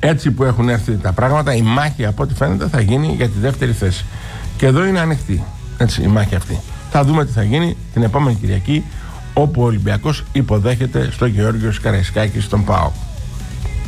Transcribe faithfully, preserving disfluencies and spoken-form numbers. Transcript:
Έτσι που έχουν έρθει τα πράγματα, η μάχη από ό,τι φαίνεται θα γίνει για τη δεύτερη θέση. Και εδώ είναι ανοιχτή, έτσι, η μάχη αυτή. Θα δούμε τι θα γίνει την επόμενη Κυριακή, όπου ο Ολυμπιακός υποδέχεται στο Γεώργιος Καραϊσκάκης στον ΠΑΟΚ.